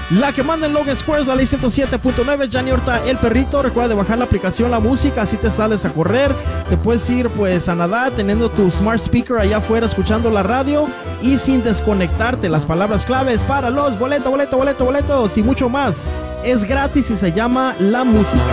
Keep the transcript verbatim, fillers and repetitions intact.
La que manda en Logan Squares, la ley ciento siete punto nueve, Gianni Horta, el perrito. Recuerda de bajar la aplicación La Música, así te sales a correr, te puedes ir pues a nadar teniendo tu smart speaker allá afuera escuchando la radio y sin desconectarte. Las palabras claves para los boletos, boletos, boletos, boletos y mucho más. Es gratis y se llama La Música.